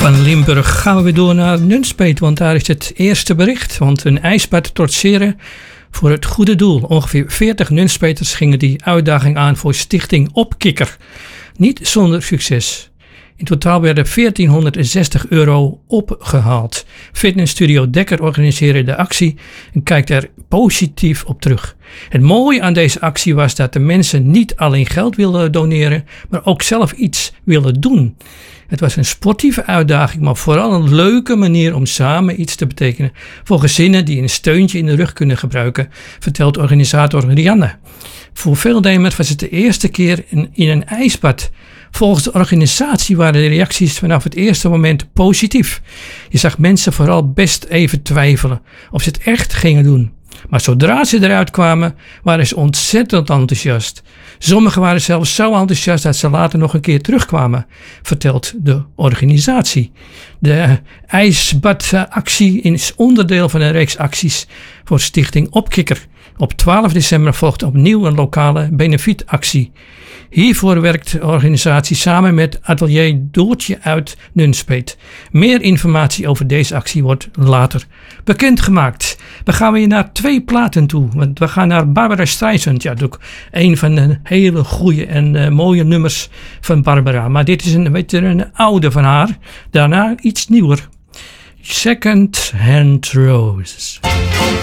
Van Limburg gaan we weer door naar Nunspeet, want daar is het eerste bericht. Want een ijsbad trotseren voor het goede doel. Ongeveer 40 Nunspeters gingen die uitdaging aan voor Stichting Opkikker. Niet zonder succes. In totaal werden €1460 opgehaald. Fitnessstudio Dekker organiseerde de actie en kijkt er positief op terug. Het mooie aan deze actie was dat de mensen niet alleen geld wilden doneren, maar ook zelf iets wilden doen. Het was een sportieve uitdaging, maar vooral een leuke manier om samen iets te betekenen voor gezinnen die een steuntje in de rug kunnen gebruiken, vertelt organisator Rianne. Voor veel deelnemers was het de eerste keer in een ijsbad. Volgens de organisatie waren de reacties vanaf het eerste moment positief. Je zag mensen vooral best even twijfelen of ze het echt gingen doen. Maar zodra ze eruit kwamen, waren ze ontzettend enthousiast. Sommigen waren zelfs zo enthousiast dat ze later nog een keer terugkwamen, vertelt de organisatie. De ijsbadactie is onderdeel van een reeks acties voor Stichting Opkikker. Op 12 december volgt opnieuw een lokale benefietactie. Hiervoor werkt de organisatie samen met Atelier Doortje uit Nunspeet. Meer informatie over deze actie wordt later bekendgemaakt. We gaan weer naar 2 platen toe. Want we gaan naar Barbara Streisand. Ja, ook een van de hele goede en mooie nummers van Barbara. Maar dit is een oude van haar. Daarna iets nieuwer. Second Hand Roses.